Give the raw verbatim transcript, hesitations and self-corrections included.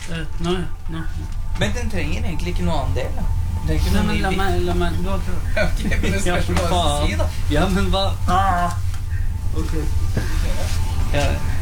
Uh, nå, nå. Men den trenger egentlig ikke noe annen del, da. Det er ikke Nei, noe men la meg, la meg, du har prøvd. Ok, men det spørs hva du skal si, da. Ja, men hva? Ah. Ok. Ja.